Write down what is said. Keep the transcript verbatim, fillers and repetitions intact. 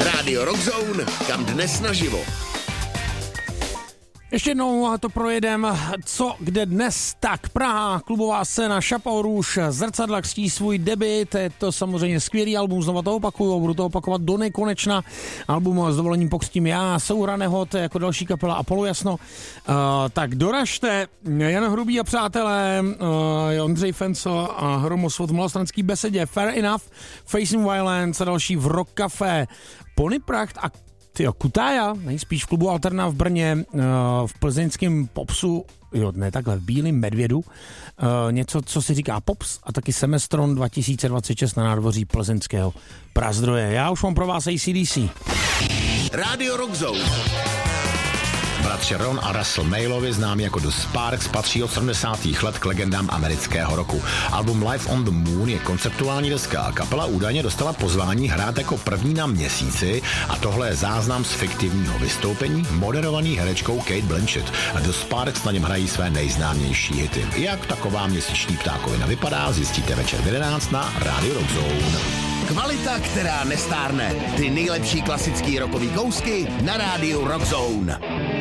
Rádio Rockzone, kam dnes naživo. Ještě jednou to projedem, co kde dnes, tak Praha, klubová scéna Chapeau Rouge, Zrcadla křtí svůj debut, je to samozřejmě skvělý album, znova to opakuju, budu to opakovat do nekonečna, album s dovolením pokřtím já, Souhraného, to je jako další kapela Apollo Jasno, uh, tak doražte, Jan Hrubý a přátelé, uh, Ondřej Fencel a Hromosvod v Malostranský besedě, Fair Enough, Facing Violence a další v Rock Café, Pony Pracht a tyjo, Kutája, nejspíš v klubu Alterna v Brně, v plzeňském Popsu, jo, ne takhle, v Bílém Medvědu, něco, co si říká Pops a taky Semestron dva tisíce dvacet šest na nádvoří plzeňského Prazdroje. Já už mám pro vás A C D C. Rádio Rockzone. Bratři Ron a Russell Mailovi, známí jako The Sparks, patří od sedmdesátých let k legendám amerického roku. Album Live on the Moon je konceptuální deska a kapela údajně dostala pozvání hrát jako první na Měsíci a tohle je záznam z fiktivního vystoupení moderovaný herečkou Kate Blanchett. A The Sparks na něm hrají své nejznámější hity. Jak taková měsíční ptákovina vypadá, zjistíte večer v jedenáct na Radio Rockzone. Kvalita, která nestárne. Ty nejlepší klasický rockový kousky na Rádiu Rockzone.